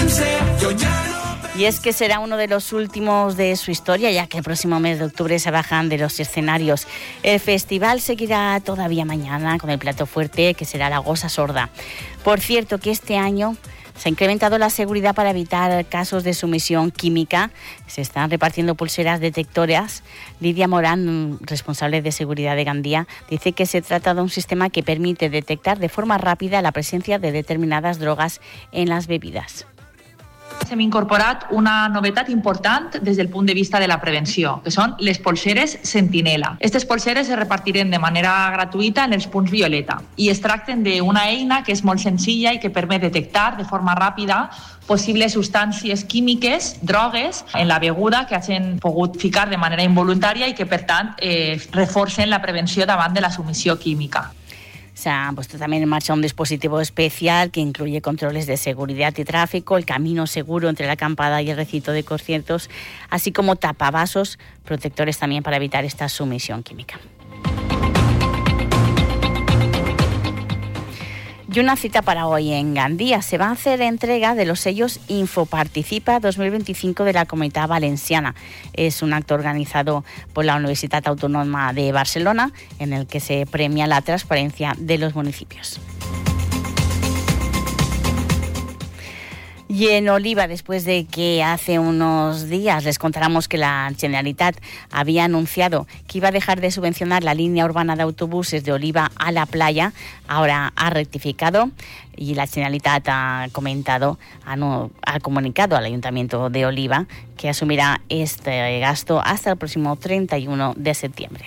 Y es que será uno de los últimos de su historia, ya que el próximo mes de octubre se bajan de los escenarios. El festival seguirá todavía mañana con el plato fuerte, que será la Gosa Sorda. Por cierto, que este año se ha incrementado la seguridad para evitar casos de sumisión química. Se están repartiendo pulseras detectoras. Lidia Morán, responsable de seguridad de Gandía, dice que se trata de un sistema que permite detectar de forma rápida la presencia de determinadas drogas en las bebides. Hem incorporat una novetat important des del punt de vista de la prevenció, que són les polseres Sentinela. Aquestes polseres es repartiren de manera gratuïta en els punts violeta i es tracten d'una eina que és molt senzilla i que permet detectar de forma ràpida possibles substàncies químiques, drogues, en la beguda que hagin pogut ficar de manera involuntària i que, per tant, reforcen la prevenció davant de la submissió química. Se ha puesto también en marcha un dispositivo especial que incluye controles de seguridad y tráfico, el camino seguro entre la acampada y el recinto de conciertos, así como tapavasos, protectores también para evitar esta sumisión química. Y una cita para hoy en Gandía. Se va a hacer entrega de los sellos Infoparticipa 2025 de la Comunitat Valenciana. Es un acto organizado por la Universitat Autónoma de Barcelona en el que se premia la transparencia de los municipios. Y en Oliva, después de que hace unos días les contáramos que la Generalitat había anunciado que iba a dejar de subvencionar la línea urbana de autobuses de Oliva a la playa, ahora ha rectificado y la Generalitat ha comunicado al Ayuntamiento de Oliva que asumirá este gasto hasta el próximo 31 de septiembre.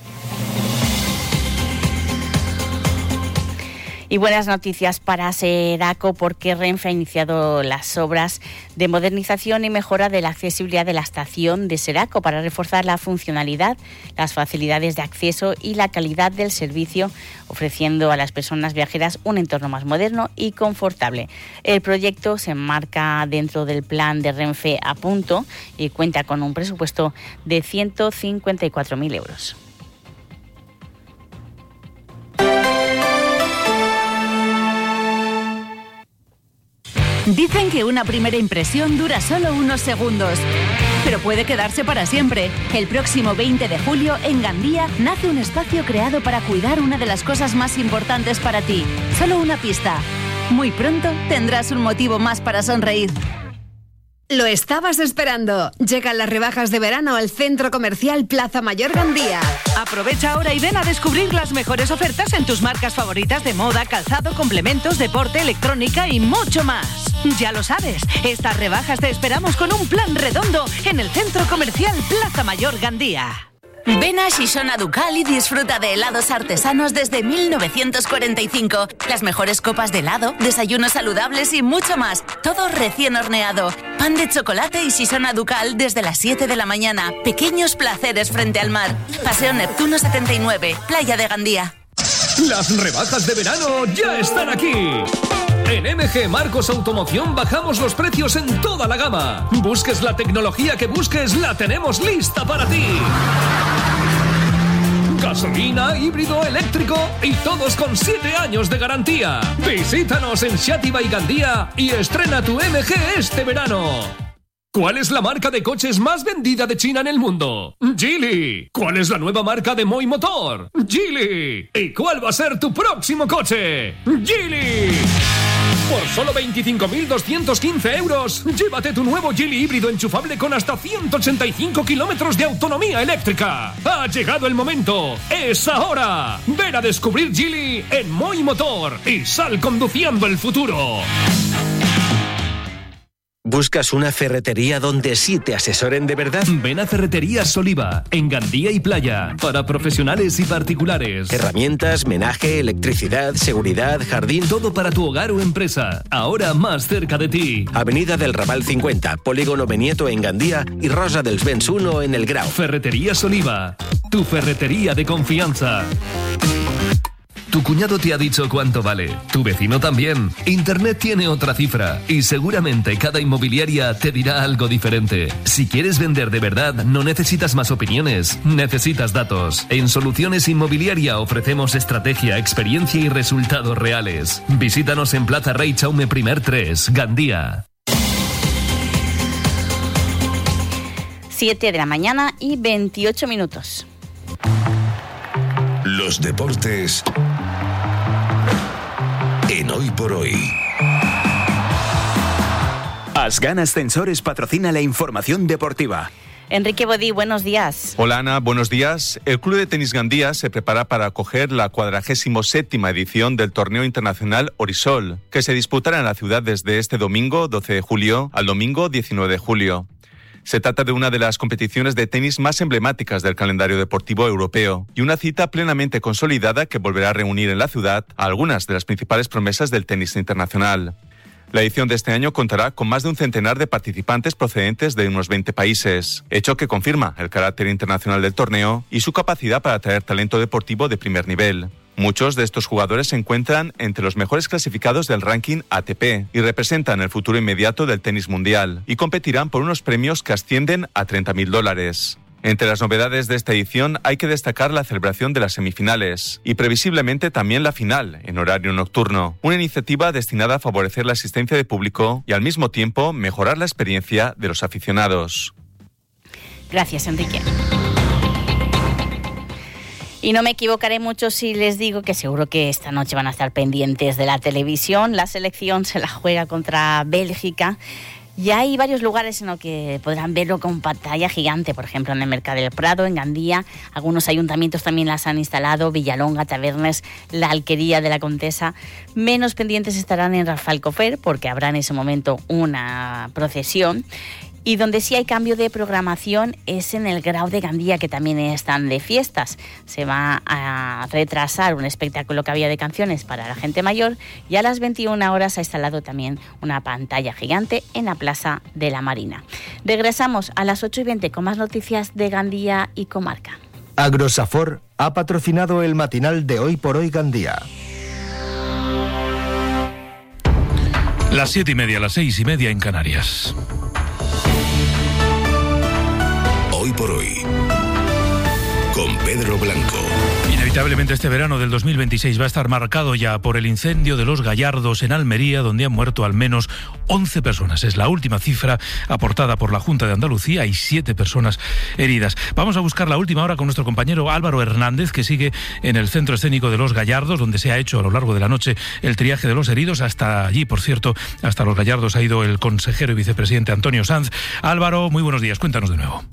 Y buenas noticias para Seraco porque Renfe ha iniciado las obras de modernización y mejora de la accesibilidad de la estación de Seraco para reforzar la funcionalidad, las facilidades de acceso y la calidad del servicio, ofreciendo a las personas viajeras un entorno más moderno y confortable. El proyecto se enmarca dentro del plan de Renfe a punto y cuenta con un presupuesto de 154.000 euros. Dicen que una primera impresión dura solo unos segundos, pero puede quedarse para siempre. El próximo 20 de julio, en Gandía, nace un espacio creado para cuidar una de las cosas más importantes para ti. Solo una pista. Muy pronto tendrás un motivo más para sonreír. Lo estabas esperando. Llegan las rebajas de verano al Centro Comercial Plaza Mayor Gandía. Aprovecha ahora y ven a descubrir las mejores ofertas en tus marcas favoritas de moda, calzado, complementos, deporte, electrónica y mucho más. Ya lo sabes, estas rebajas te esperamos con un plan redondo en el Centro Comercial Plaza Mayor Gandía. Ven a Xixona Ducal y disfruta de helados artesanos desde 1945. Las mejores copas de helado, desayunos saludables y mucho más. Todo recién horneado. Pan de chocolate y Xixona Ducal desde las 7 de la mañana. Pequeños placeres frente al mar. Paseo Neptuno 79, Playa de Gandía. Las rebajas de verano ya están aquí. En MG Marcos Automoción bajamos los precios en toda la gama. Busques la tecnología que busques, la tenemos lista para ti. Gasolina, híbrido, eléctrico y todos con 7 años de garantía. Visítanos en Xàtiva y Gandía y estrena tu MG este verano. ¿Cuál es la marca de coches más vendida de China en el mundo? Geely. ¿Cuál es la nueva marca de Moi Motor? Geely. ¿Y cuál va a ser tu próximo coche? Geely. Por solo 25.215 euros, llévate tu nuevo Geely híbrido enchufable con hasta 185 kilómetros de autonomía eléctrica. Ha llegado el momento. ¡Es ahora! Ven a descubrir Geely en Moi Motor y sal conduciendo el futuro. ¿Buscas una ferretería donde sí te asesoren de verdad? Ven a Ferreterías Oliva, en Gandía y Playa, para profesionales y particulares. Herramientas, menaje, electricidad, seguridad, jardín... Todo para tu hogar o empresa, ahora más cerca de ti. Avenida del Raval 50, Polígono Benieto en Gandía y Rosa dels Vents 1 en El Grau. Ferreterías Oliva, tu ferretería de confianza. Tu cuñado te ha dicho cuánto vale, tu vecino también. Internet tiene otra cifra y seguramente cada inmobiliaria te dirá algo diferente. Si quieres vender de verdad, no necesitas más opiniones, necesitas datos. En Soluciones Inmobiliaria ofrecemos estrategia, experiencia y resultados reales. Visítanos en Plaza Rey Chaume I 3, Gandía. 7 de la mañana y 28 minutos. Los deportes en Hoy por Hoy. Asgan Ascensores patrocina la información deportiva. Enrique Bodí, buenos días. Hola Ana, buenos días. El Club de Tenis Gandía se prepara para acoger la 47ª edición del torneo internacional Orisol, que se disputará en la ciudad desde este domingo 12 de julio al domingo 19 de julio. Se trata de una de las competiciones de tenis más emblemáticas del calendario deportivo europeo y una cita plenamente consolidada que volverá a reunir en la ciudad a algunas de las principales promesas del tenis internacional. La edición de este año contará con más de un centenar de participantes procedentes de unos 20 países, hecho que confirma el carácter internacional del torneo y su capacidad para atraer talento deportivo de primer nivel. Muchos de estos jugadores se encuentran entre los mejores clasificados del ranking ATP y representan el futuro inmediato del tenis mundial y competirán por unos premios que ascienden a $30.000. Entre las novedades de esta edición hay que destacar la celebración de las semifinales y previsiblemente también la final en horario nocturno, una iniciativa destinada a favorecer la asistencia de público y al mismo tiempo mejorar la experiencia de los aficionados. Gracias, Enrique. Y no me equivocaré mucho si les digo que seguro que esta noche van a estar pendientes de la televisión. La selección se la juega contra Bélgica. Ya hay varios lugares en los que podrán verlo con pantalla gigante, por ejemplo en el Mercado del Prado, en Gandía. Algunos ayuntamientos también las han instalado, Villalonga, Tabernes, la Alquería de la Contesa. Menos pendientes estarán en Rafelcofer porque habrá en ese momento una procesión. Y donde sí hay cambio de programación es en el Grau de Gandía, que también están de fiestas. Se va a retrasar un espectáculo que había de canciones para la gente mayor y a las 21 horas ha instalado también una pantalla gigante en la Plaza de la Marina. Regresamos a las 8:20 con más noticias de Gandía y comarca. Agrosafor ha patrocinado el matinal de Hoy por Hoy Gandía. Las 7:30, las 6:30 en Canarias. Hoy por Hoy, con Pedro Blanco. Inevitablemente este verano del 2026 va a estar marcado ya por el incendio de Los Gallardos en Almería, donde han muerto al menos 11 personas. Es la última cifra aportada por la Junta de Andalucía y 7 personas heridas. Vamos a buscar la última hora con nuestro compañero Álvaro Hernández, que sigue en el Centro Escénico de Los Gallardos, donde se ha hecho a lo largo de la noche el triaje de los heridos. Hasta allí, por cierto, hasta Los Gallardos ha ido el consejero y vicepresidente Antonio Sanz. Álvaro, muy buenos días, cuéntanos de nuevo.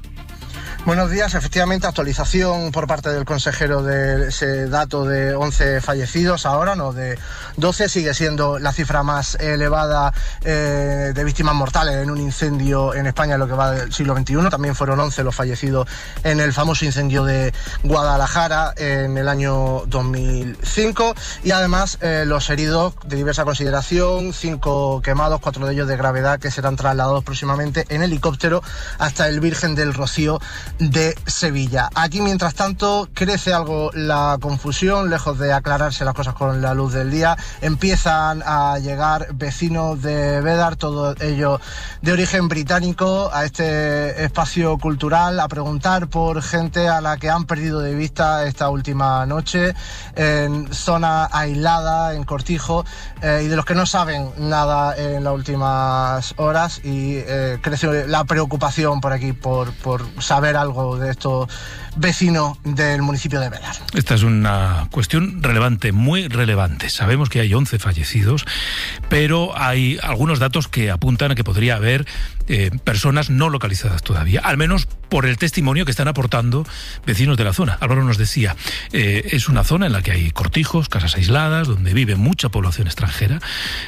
Buenos días, efectivamente, actualización por parte del consejero de ese dato de 11 fallecidos, ahora no de 12, sigue siendo la cifra más elevada de víctimas mortales en un incendio en España en lo que va del siglo XXI. También fueron 11 los fallecidos en el famoso incendio de Guadalajara en el año 2005 y además los heridos de diversa consideración, 5 quemados, 4 de ellos de gravedad, que serán trasladados próximamente en helicóptero hasta el Virgen del Rocío de Sevilla. Aquí, mientras tanto, crece algo la confusión, lejos de aclararse las cosas con la luz del día. Empiezan a llegar vecinos de Bédar, todos ellos de origen británico, a este espacio cultural, a preguntar por gente a la que han perdido de vista esta última noche, en zona aislada, en Cortijo, y de los que no saben nada en las últimas horas, y crece la preocupación por aquí, por saber algo de estos vecinos del municipio de Bédar. Esta es una cuestión relevante, muy relevante. Sabemos que hay 11 fallecidos, pero hay algunos datos que apuntan a que podría haber personas no localizadas todavía, al menos por el testimonio que están aportando vecinos de la zona. Álvaro nos decía, es una zona en la que hay cortijos, casas aisladas, donde vive mucha población extranjera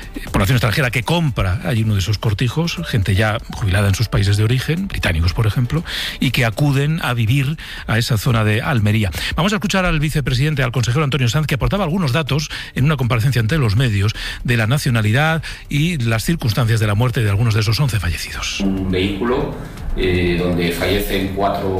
que compra allí uno de esos cortijos, gente ya jubilada en sus países de origen, británicos por ejemplo, y que acuden a vivir a esa zona de Almería. Vamos a escuchar al vicepresidente, al consejero Antonio Sanz, que aportaba algunos datos en una comparecencia ante los medios de la nacionalidad y las circunstancias de la muerte de algunos de esos 11 fallecidos. Un vehículo donde fallecen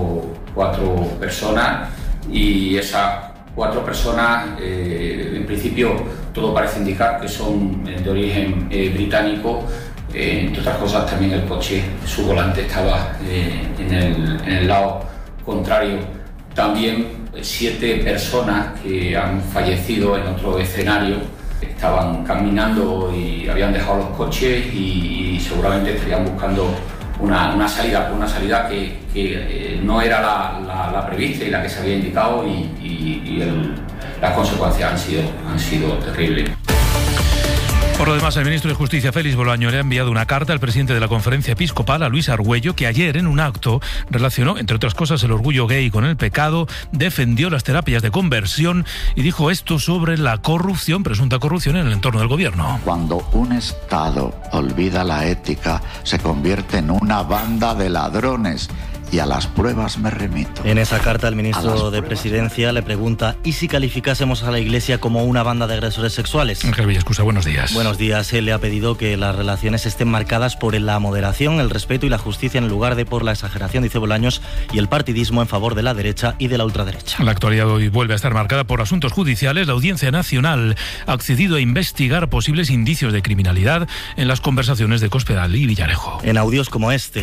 cuatro personas, y esas 4 personas, en principio, todo parece indicar que son de origen británico. Entre otras cosas, también el coche, su volante estaba en el lado contrario. También 7 personas que han fallecido en otro escenario estaban caminando y habían dejado los coches y seguramente estarían buscando una salida que no era la prevista y la que se había indicado y las consecuencias han sido terribles. Por lo demás, el ministro de Justicia, Félix Bolaño, le ha enviado una carta al presidente de la Conferencia Episcopal, a Luis Argüello, que ayer en un acto relacionó, entre otras cosas, el orgullo gay con el pecado, defendió las terapias de conversión y dijo esto sobre la corrupción, presunta corrupción en el entorno del gobierno. Cuando un Estado olvida la ética, se convierte en una banda de ladrones. Y a las pruebas me remito. En esa carta el ministro de Presidencia le pregunta ¿y si calificásemos a la Iglesia como una banda de agresores sexuales? Ángel Villascusa, buenos días. Buenos días. Él le ha pedido que las relaciones estén marcadas por la moderación, el respeto y la justicia en lugar de por la exageración, dice Bolaños, y el partidismo en favor de la derecha y de la ultraderecha. La actualidad hoy vuelve a estar marcada por asuntos judiciales. La Audiencia Nacional ha accedido a investigar posibles indicios de criminalidad en las conversaciones de Cospedal y Villarejo. En audios como este.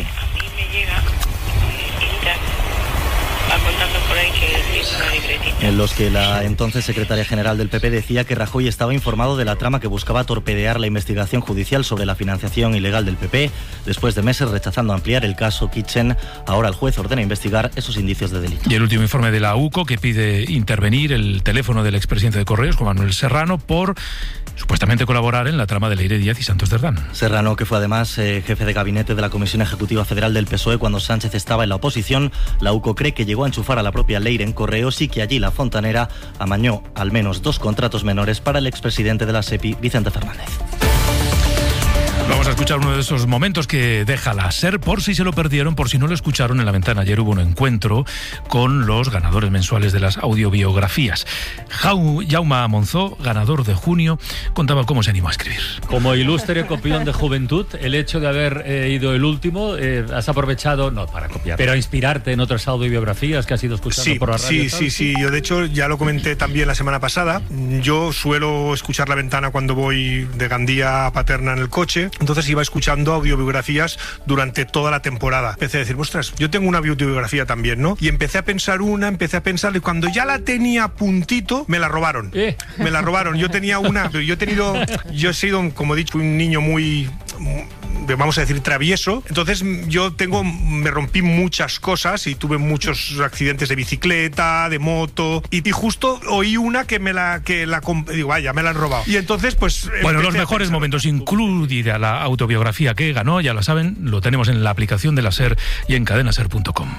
En los que la entonces secretaria general del PP decía que Rajoy estaba informado de la trama que buscaba torpedear la investigación judicial sobre la financiación ilegal del PP. Después de meses rechazando ampliar el caso Kitchen, ahora el juez ordena investigar esos indicios de delito. Y el último informe de la UCO, que pide intervenir el teléfono del expresidente de Correos, Juan Manuel Serrano, por supuestamente colaborar en la trama de Leire Díaz y Santos Cerdán. Serrano, que fue además jefe de gabinete de la Comisión Ejecutiva Federal del PSOE cuando Sánchez estaba en la oposición, la UCO cree que llegó a enchufar a la propia Leire en Correos y que allí la fontanera amañó al menos 2 contratos menores para el expresidente de la SEPI, Vicente Fernández. Vamos a escuchar uno de esos momentos que deja la SER, por si se lo perdieron, por si no lo escucharon. En La Ventana ayer hubo un encuentro con los ganadores mensuales de las audiobiografías. Jaume Monzó, ganador de junio, contaba cómo se animó a escribir. Como ilustre copión de juventud, el hecho de haber ido el último, has aprovechado, no para copiar, pero a inspirarte en otras audiobiografías que has ido escuchando por la radio. Sí. Yo de hecho ya lo comenté también la semana pasada. Yo suelo escuchar La Ventana cuando voy de Gandía a Paterna en el coche. Entonces iba escuchando audiobiografías durante toda la temporada. Empecé a decir, ostras, yo tengo una audiobiografía también, ¿no? Y empecé a pensar y cuando ya la tenía a puntito, me la robaron. Me la robaron. Yo he sido, como he dicho, un niño muy, vamos a decir, travieso. Entonces me rompí muchas cosas y tuve muchos accidentes de bicicleta, de moto, y justo oí una que digo, vaya, me la han robado. Y entonces, pues... Bueno, los mejores momentos, incluida la autobiografía que ganó, ya la saben, lo tenemos en la aplicación de la SER y en cadenaser.com.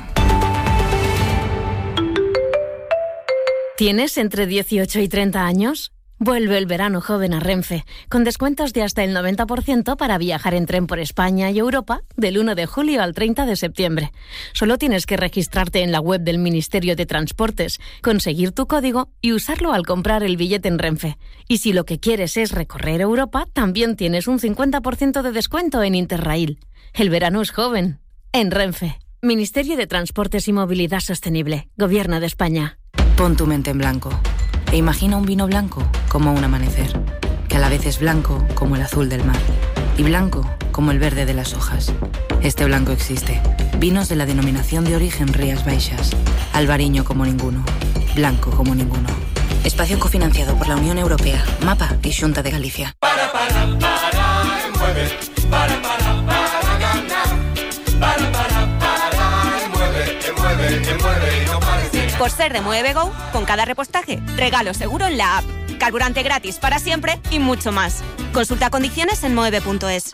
¿Tienes entre 18 y 30 años? Vuelve el verano joven a Renfe, con descuentos de hasta el 90% para viajar en tren por España y Europa del 1 de julio al 30 de septiembre. Solo tienes que registrarte en la web del Ministerio de Transportes, conseguir tu código y usarlo al comprar el billete en Renfe. Y si lo que quieres es recorrer Europa, también tienes un 50% de descuento en Interrail. El verano es joven. En Renfe. Ministerio de Transportes y Movilidad Sostenible. Gobierno de España. Pon tu mente en blanco. E imagina un vino blanco como un amanecer, que a la vez es blanco como el azul del mar y blanco como el verde de las hojas. Este blanco existe. Vinos de la denominación de origen Rías Baixas. Albariño como ninguno. Blanco como ninguno. Espacio cofinanciado por la Unión Europea, MAPA y Xunta de Galicia. Por ser de Mueve Go, con cada repostaje, regalo seguro en la app, carburante gratis para siempre y mucho más. Consulta condiciones en moeve.es.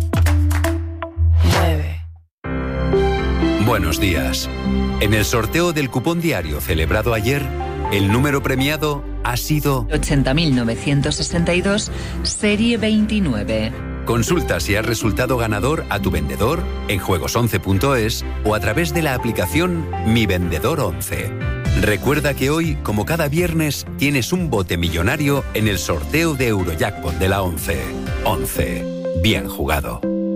Buenos días. En el sorteo del cupón diario celebrado ayer, el número premiado ha sido 80.962, serie 29. Consulta si has resultado ganador a tu vendedor en juegos11.es o a través de la aplicación Mi Vendedor 11. Recuerda que hoy, como cada viernes, tienes un bote millonario en el sorteo de Eurojackpot de la 11. 11. Bien jugado.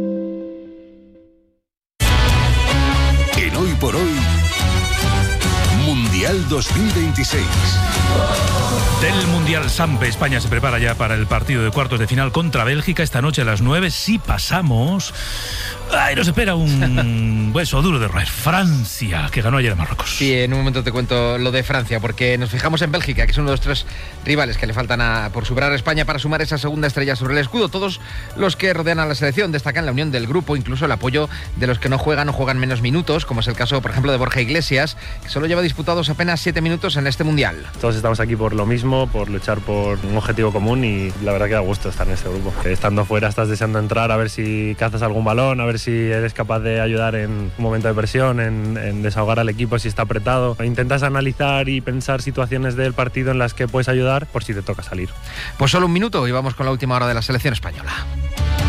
En Hoy por Hoy, Mundial 2026. Del Mundial Sampe, España se prepara ya para el partido de cuartos de final contra Bélgica esta noche a las 9. Si pasamos Ay, nos espera un hueso duro de roer. Francia, que ganó ayer a Marruecos. Sí, en un momento te cuento lo de Francia, porque nos fijamos en Bélgica, que es uno de los 3 rivales que le faltan por superar a España para sumar esa segunda estrella sobre el escudo. Todos los que rodean a la selección destacan la unión del grupo, incluso el apoyo de los que no juegan menos minutos, como es el caso, por ejemplo, de Borja Iglesias, que solo lleva disputados apenas 7 minutos en este Mundial. Todos estamos aquí por lo mismo, por luchar por un objetivo común, y la verdad que da gusto estar en este grupo. Estando fuera estás deseando entrar, a ver si cazas algún balón, a ver si eres capaz de ayudar en un momento de presión, en desahogar al equipo si está apretado. Intentas analizar y pensar situaciones del partido en las que puedes ayudar por si te toca salir. Pues solo un minuto y vamos con la última hora de la selección española.